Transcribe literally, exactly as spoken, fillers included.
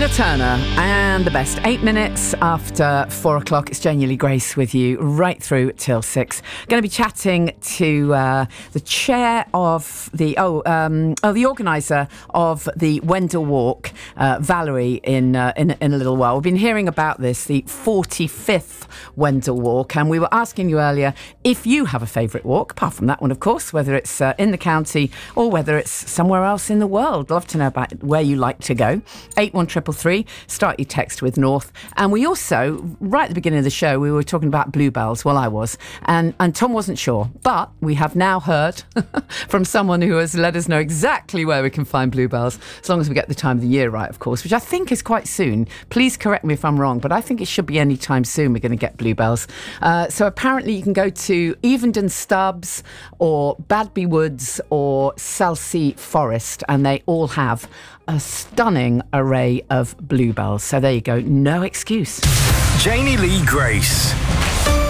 Tina Turner and the best. Eight minutes after four o'clock. It's Janie Lee Grace with you right through till six. Going to be chatting to uh, the chair of the oh um, oh the organiser of the Wendell Walk, uh, Valerie, in, uh, in in a little while. We've been hearing about this, the forty-fifth Wendell Walk, and we were asking you earlier if you have a favourite walk, apart from that one, of course, whether it's uh, in the county or whether it's somewhere else in the world. Love to know about where you like to go. Eight one triple three. Start your text with North. And we also, right at the beginning of the show, we were talking about bluebells. Well, I was. And, and Tom wasn't sure. But we have now heard from someone who has let us know exactly where we can find bluebells, as long as we get the time of the year right, of course, which I think is quite soon. Please correct me if I'm wrong, but I think it should be any time soon we're going to get bluebells. Uh, so apparently you can go to Evendon Stubbs or Badby Woods or Selsey Forest, and they all have a stunning array of bluebells. So there you go. No excuse. Janie Lee Grace.